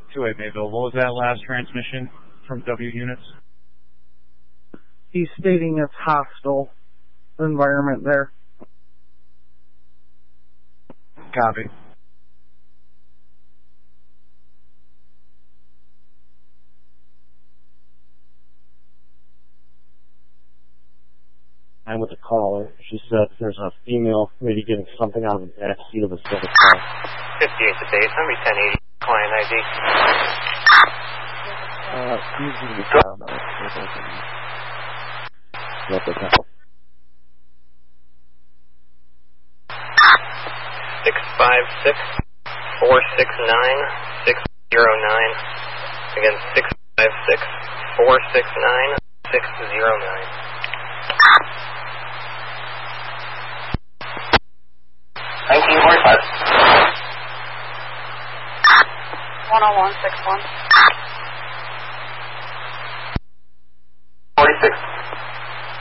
2A Mayville. What was that last transmission from W units? He's stating it's hostile environment there. Copy. I'm with the caller. She said there's a female lady getting something out of the back seat of a silver car. 58 to base, number 1080, client ID. Usually the car. What the hell? 656 469 609. Again, 656 469 609. 1945. 10161. 46.